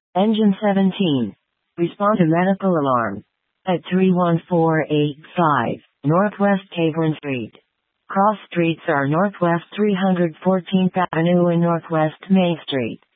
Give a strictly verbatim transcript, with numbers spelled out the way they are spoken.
Engine seventeen. Respond to medical alarm. At three one four eight five, Northwest Cavern Street. Cross streets are Northwest three hundred fourteenth Avenue and Northwest Main Street.